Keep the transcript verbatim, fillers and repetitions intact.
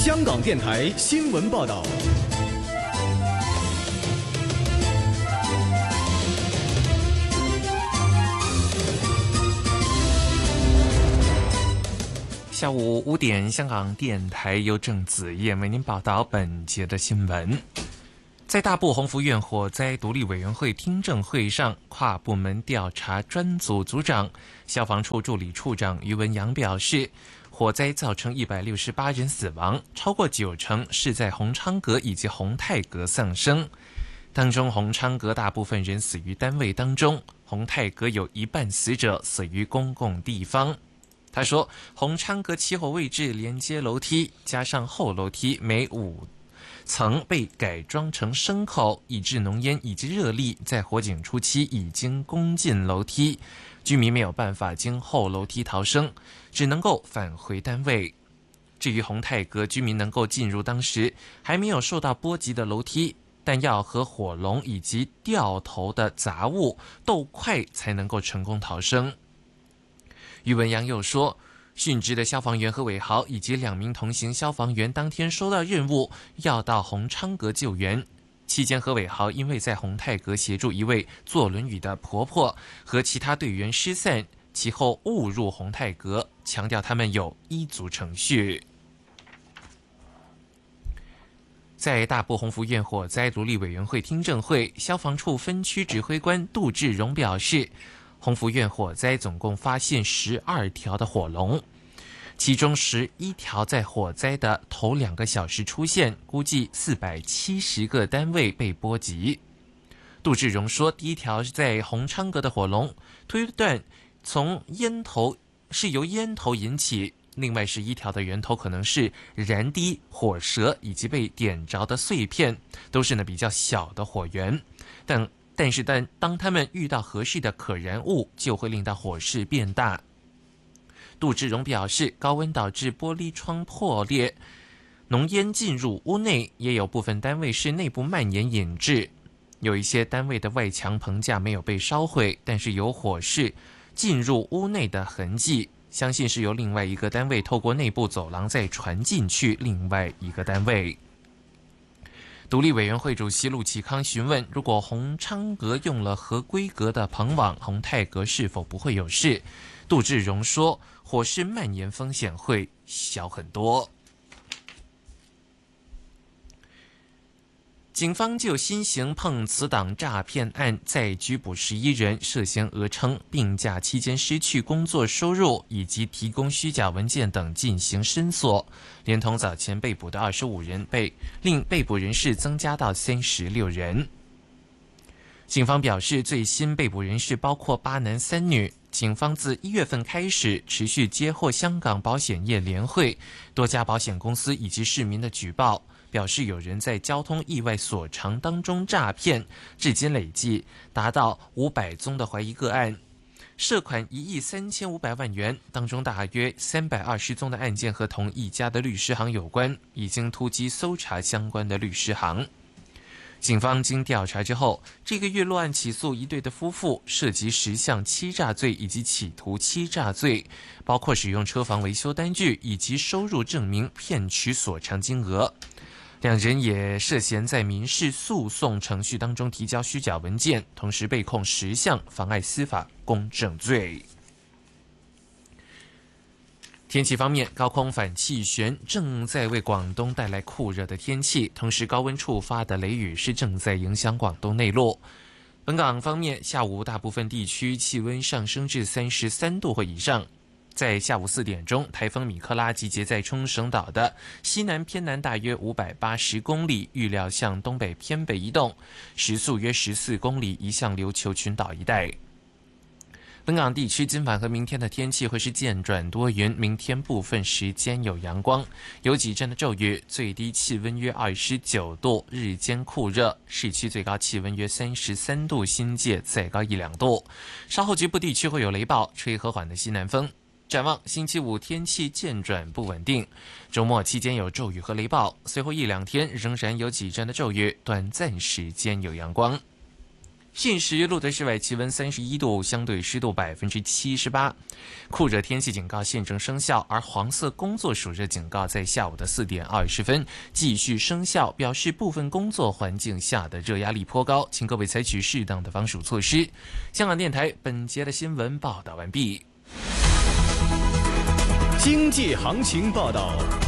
香港电台新闻报道。 下午五点，香港电台由郑子燕为您报道本节的新闻。在大埔鸿福苑火灾独立委员会听证会上，跨部门调查专组组长、消防处助理处长于文阳表示，火灾造成一百六十八人死亡，超过九成是在鸿昌阁以及鸿泰阁丧生。当中鸿昌阁大部分人死于单位当中，鸿泰阁有一半死者死于公共地方。他说，鸿昌阁起火位置连接楼梯，加上后楼梯每五层被改装成牲口，以致浓烟以及热力在火警初期已经攻进楼梯，居民没有办法经后楼梯逃生，只能够返回单位。至于鸿泰阁居民能够进入当时还没有受到波及的楼梯，但要和火龙以及掉头的杂物斗快才能够成功逃生。于文阳又说，殉职的消防员何伟豪以及两名同行消防员当天收到任务，要到鸿昌阁救援。期间，何伟豪因为在鸿泰阁协助一位坐轮椅的婆婆和其他队员失散，其后误入鸿泰阁，强调他们有依足程序。在大埔鸿福苑火灾独立委员会听证会，消防处分区指挥官杜志荣表示，鸿福苑火灾总共发现十二条的火龙，其中十一条在火灾的头两个小时出现，估计四百七十个单位被波及。杜志荣说，第一条是在鸿昌阁的火龙，推断从烟头是由烟头引起，另外十一条的源头可能是燃滴、火舌以及被点着的碎片，都是呢比较小的火源，但但是但当他们遇到合适的可燃物，就会令到火势变大。杜志荣表示，高温导致玻璃窗破裂，浓烟进入屋内，也有部分单位是内部蔓延引致，有一些单位的外墙棚架没有被烧毁，但是有火势进入屋内的痕迹，相信是由另外一个单位透过内部走廊再传进去另外一个单位。独立委员会主席陆启康询问，如果鸿昌阁用了合规格的棚网，鸿泰阁是否不会有事？杜志荣说，火势蔓延风险会小很多。警方就新型碰瓷党诈骗案再拘捕十一人，涉嫌讹称病假期间失去工作收入以及提供虚假文件等进行申诉，连同早前被捕的二十五人，被令被捕人士增加到三十六人。警方表示，最新被捕人士包括八男三女。警方自一月份开始持续接获香港保险业联会、多家保险公司以及市民的举报，表示有人在交通意外索偿当中诈骗，至今累计达到五百宗的怀疑个案，涉款一亿三千五百万元，当中大约三百二十宗的案件和同一家的律师行有关，已经突击搜查相关的律师行。警方经调查之后，这个月落案起诉一对的夫妇，涉及十项欺诈罪以及企图欺诈罪，包括使用车房维修单据以及收入证明骗取索偿金额。两人也涉嫌在民事诉讼程序当中提交虚假文件，同时被控十项妨碍司法公正罪。天气方面，高空反气旋正在为广东带来酷热的天气，同时高温触发的雷雨是正在影响广东内陆。本港方面，下午大部分地区气温上升至三十三度或以上。在下午四点钟，台风米克拉集结在冲绳岛的西南偏南大约五百八十公里，预料向东北偏北移动，时速约十四公里，移向琉球群岛一带。本港地区今晚和明天的天气会是渐转多云，明天部分时间有阳光，有几阵的骤雨，最低气温约二十九度，日间酷热，市区最高气温约三十三度，新界再高一两度。稍后局部地区会有雷暴，吹和缓的西南风。展望星期五天气渐转不稳定，周末期间有骤雨和雷暴，随后一两天仍然有几阵的骤雨，短暂时间有阳光。 现时录得室外气温三十一度，相对湿度百分之七十八，酷热天气警告现正生效，而黄色工作暑热警告在下午的四点二十分继续生效，表示部分工作环境下的热压力颇高，请各位采取适当的防暑措施。香港电台本节的新闻报道完毕。 经济行情报道。